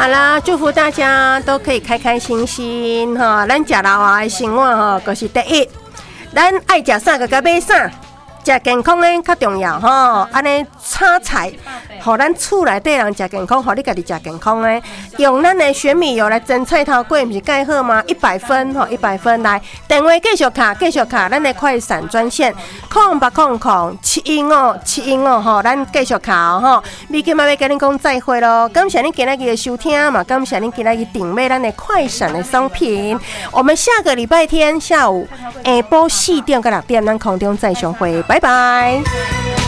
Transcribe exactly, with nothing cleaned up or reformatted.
好啦，祝福大家都可以开开心心哈。咱食老啊的生活哈，就是第一，咱爱食啥个该买啥。食健康咧较重要吼，安尼炒菜，互咱厝内底人食健康，互你家己食健康咧。用咱的玄米油来蒸菜头粿，不是介好吗？一百分吼，一百分来。电话继续卡，继续卡，咱的快闪专线空八空空七一五七一五吼，咱继续卡哦吼。咪今仔要跟恁讲再会咯，感谢恁今日的收听嘛，感谢恁今日订买咱的快闪的商品。我们下个礼拜天下午下晡四点到六点，咱空中再相会。拜拜。